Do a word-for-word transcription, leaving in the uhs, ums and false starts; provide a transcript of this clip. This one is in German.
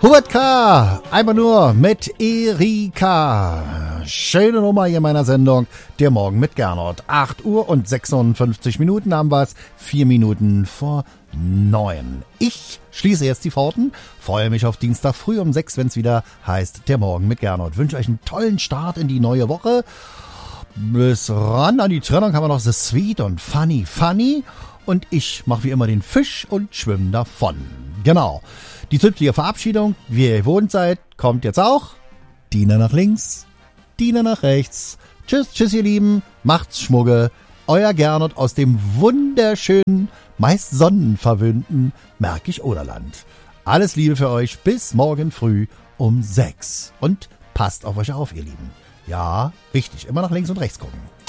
Hubert K., einfach nur mit Erika. Schöne Nummer hier in meiner Sendung, der Morgen mit Gernot. acht Uhr und sechsundfünfzig Minuten haben wir es, vier Minuten vor neun. Ich schließe jetzt die Pforten, freue mich auf Dienstag früh um sechs, wenn es wieder heißt, der Morgen mit Gernot. Wünsche euch einen tollen Start in die neue Woche. Bis ran an die Trennung haben wir noch The Sweet und Funny Funny. Und ich mache wie immer den Fisch und schwimme davon. Genau. Die zügige Verabschiedung, wie ihr gewohnt seid, kommt jetzt auch. Diener nach links, Diener nach rechts. Tschüss, tschüss ihr Lieben, macht's Schmugge. Euer Gernot aus dem wunderschönen, meist sonnenverwöhnten Märkisch-Oderland. Alles Liebe für euch, bis morgen früh um sechs. Und passt auf euch auf, ihr Lieben. Ja, wichtig, immer nach links und rechts gucken.